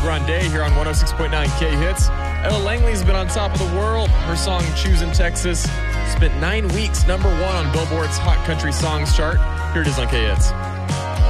Grande here on 106.9 K-Hits. Ella Langley's been on top of the world. Her song, Choosing Texas, spent 9 weeks #1 on Billboard's Hot Country Songs chart. Here it is on K-Hits.